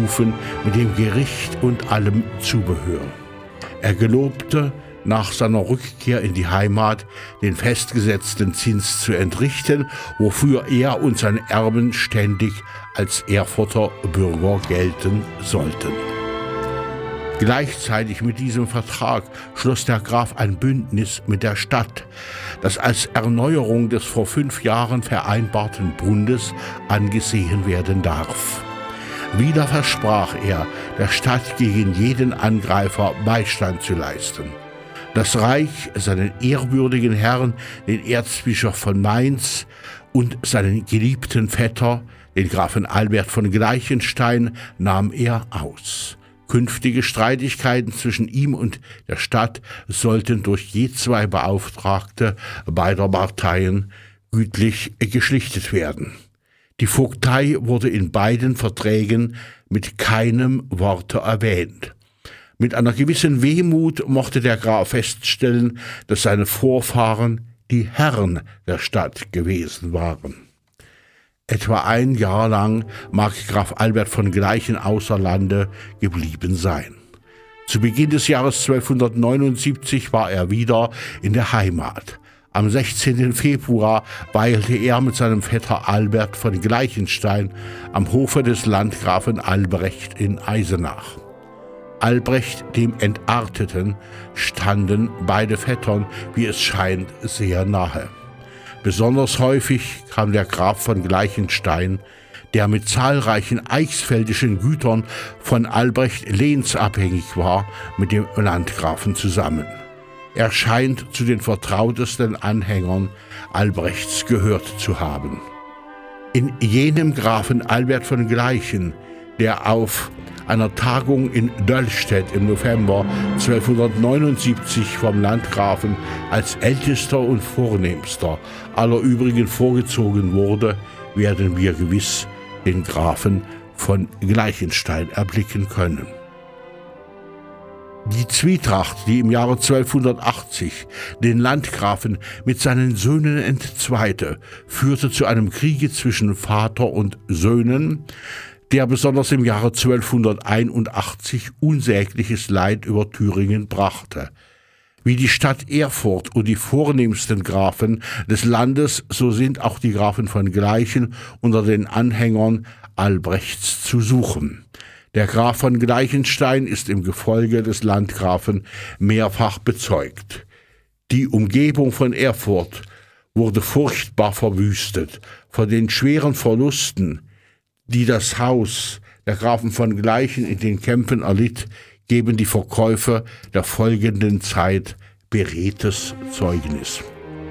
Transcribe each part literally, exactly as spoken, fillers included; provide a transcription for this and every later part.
berufen mit dem Gericht und allem Zubehör. Er gelobte, nach seiner Rückkehr in die Heimat den festgesetzten Zins zu entrichten, wofür er und seine Erben ständig als Erfurter Bürger gelten sollten. Gleichzeitig mit diesem Vertrag schloss der Graf ein Bündnis mit der Stadt, das als Erneuerung des vor fünf Jahren vereinbarten Bundes angesehen werden darf. Wieder versprach er, der Stadt gegen jeden Angreifer Beistand zu leisten. Das Reich, seinen ehrwürdigen Herrn, den Erzbischof von Mainz und seinen geliebten Vetter, den Grafen Albert von Gleichenstein, nahm er aus. Künftige Streitigkeiten zwischen ihm und der Stadt sollten durch je zwei Beauftragte beider Parteien gütlich geschlichtet werden. Die Vogtei wurde in beiden Verträgen mit keinem Worte erwähnt. Mit einer gewissen Wehmut mochte der Graf feststellen, dass seine Vorfahren die Herren der Stadt gewesen waren. Etwa ein Jahr lang mag Graf Albert von Gleichen außer Lande geblieben sein. Zu Beginn des Jahres zwölfhundertneunundsiebzig war er wieder in der Heimat. Am sechzehnten Februar weilte er mit seinem Vetter Albert von Gleichenstein am Hofe des Landgrafen Albrecht in Eisenach. Albrecht, dem Entarteten, standen beide Vettern, wie es scheint, sehr nahe. Besonders häufig kam der Graf von Gleichenstein, der mit zahlreichen eichsfeldischen Gütern von Albrecht lehnsabhängig war, mit dem Landgrafen zusammen. Er scheint zu den vertrautesten Anhängern Albrechts gehört zu haben. In jenem Grafen Albert von Gleichen, der auf einer Tagung in Döllstedt im November zwölfhundertneunundsiebzig vom Landgrafen als ältester und vornehmster aller übrigen vorgezogen wurde, werden wir gewiss den Grafen von Gleichenstein erblicken können. Die Zwietracht, die im Jahre zwölfhundertachtzig den Landgrafen mit seinen Söhnen entzweite, führte zu einem Kriege zwischen Vater und Söhnen, der besonders im Jahre zwölfhunderteinundachtzig unsägliches Leid über Thüringen brachte. Wie die Stadt Erfurt und die vornehmsten Grafen des Landes, so sind auch die Grafen von Gleichen unter den Anhängern Albrechts zu suchen. Der Graf von Gleichenstein ist im Gefolge des Landgrafen mehrfach bezeugt. Die Umgebung von Erfurt wurde furchtbar verwüstet. Von den schweren Verlusten, die das Haus der Grafen von Gleichen in den Kämpfen erlitt, geben die Verkäufe der folgenden Zeit beredtes Zeugnis.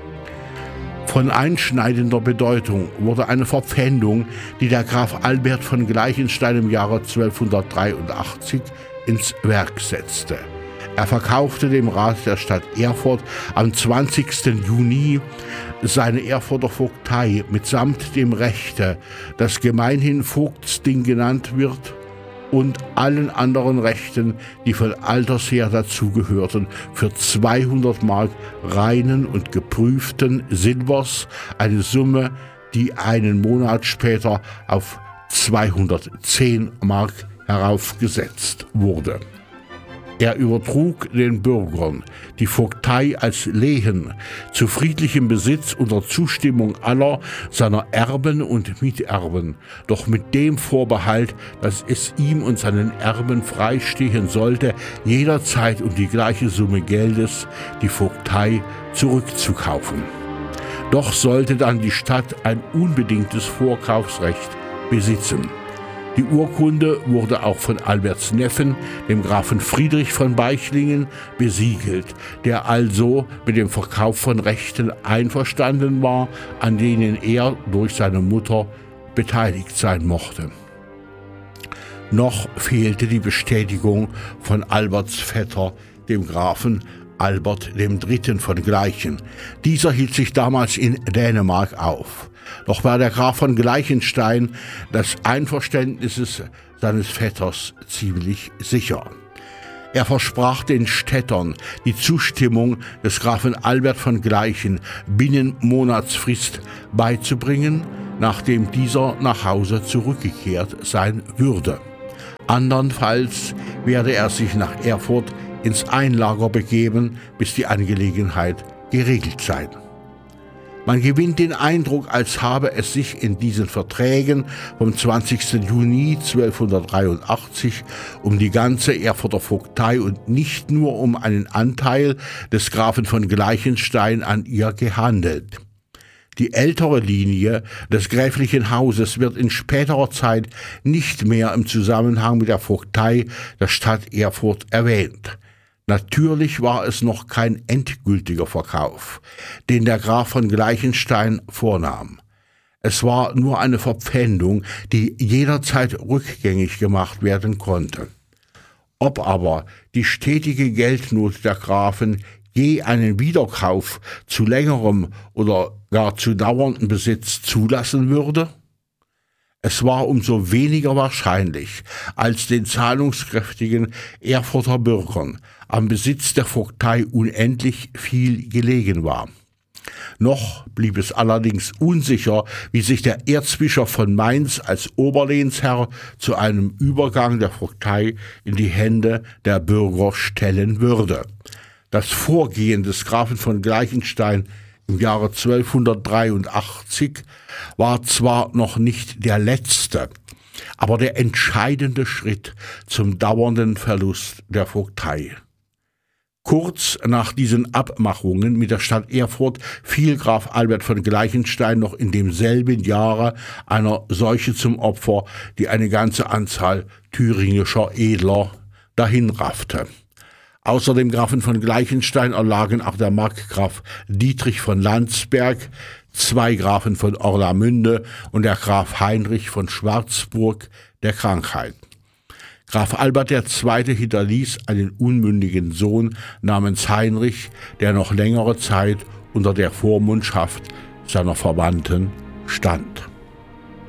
Von einschneidender Bedeutung wurde eine Verpfändung, die der Graf Albert von Gleichenstein im Jahre zwölfhundertdreiundachtzig ins Werk setzte. Er verkaufte dem Rat der Stadt Erfurt am zwanzigsten Juni seine Erfurter Vogtei mitsamt dem Rechte, das gemeinhin Vogtsding genannt wird, und allen anderen Rechten, die von alters her dazugehörten, für zweihundert Mark reinen und geprüften Silbers, eine Summe, die einen Monat später auf zweihundertzehn Mark heraufgesetzt wurde. Er übertrug den Bürgern die Vogtei als Lehen zu friedlichem Besitz unter Zustimmung aller seiner Erben und Miterben, doch mit dem Vorbehalt, dass es ihm und seinen Erben freistehen sollte, jederzeit um die gleiche Summe Geldes die Vogtei zurückzukaufen. Doch sollte dann die Stadt ein unbedingtes Vorkaufsrecht besitzen. Die Urkunde wurde auch von Alberts Neffen, dem Grafen Friedrich von Beichlingen, besiegelt, der also mit dem Verkauf von Rechten einverstanden war, an denen er durch seine Mutter beteiligt sein mochte. Noch fehlte die Bestätigung von Alberts Vetter, dem Grafen Albert dem Dritten von Gleichen. Dieser hielt sich damals in Dänemark auf. Doch war der Graf von Gleichenstein des Einverständnisses seines Vetters ziemlich sicher. Er versprach den Städtern die Zustimmung des Grafen Albert von Gleichen binnen Monatsfrist beizubringen, nachdem dieser nach Hause zurückgekehrt sein würde. Andernfalls werde er sich nach Erfurt ins Einlager begeben, bis die Angelegenheit geregelt sei. Man gewinnt den Eindruck, als habe es sich in diesen Verträgen vom zwanzigsten Juni zwölfhundertdreiundachtzig um die ganze Erfurter Vogtei und nicht nur um einen Anteil des Grafen von Gleichenstein an ihr gehandelt. Die ältere Linie des gräflichen Hauses wird in späterer Zeit nicht mehr im Zusammenhang mit der Vogtei der Stadt Erfurt erwähnt. Natürlich war es noch kein endgültiger Verkauf, den der Graf von Gleichenstein vornahm. Es war nur eine Verpfändung, die jederzeit rückgängig gemacht werden konnte. Ob aber die stetige Geldnot der Grafen je einen Wiederkauf zu längerem oder gar zu dauerndem Besitz zulassen würde? Es war umso weniger wahrscheinlich, als den zahlungskräftigen Erfurter Bürgern am Besitz der Vogtei unendlich viel gelegen war. Noch blieb es allerdings unsicher, wie sich der Erzbischof von Mainz als Oberlehnsherr zu einem Übergang der Vogtei in die Hände der Bürger stellen würde. Das Vorgehen des Grafen von Gleichenstein im Jahre zwölfhundertdreiundachtzig war zwar noch nicht der letzte, aber der entscheidende Schritt zum dauernden Verlust der Vogtei. Kurz nach diesen Abmachungen mit der Stadt Erfurt fiel Graf Albert von Gleichenstein noch in demselben Jahre einer Seuche zum Opfer, die eine ganze Anzahl thüringischer Edler dahinraffte. Außer dem Grafen von Gleichenstein erlagen auch der Markgraf Dietrich von Landsberg, zwei Grafen von Orlamünde und der Graf Heinrich von Schwarzburg der Krankheit. Graf Albert der Zweite hinterließ einen unmündigen Sohn namens Heinrich, der noch längere Zeit unter der Vormundschaft seiner Verwandten stand.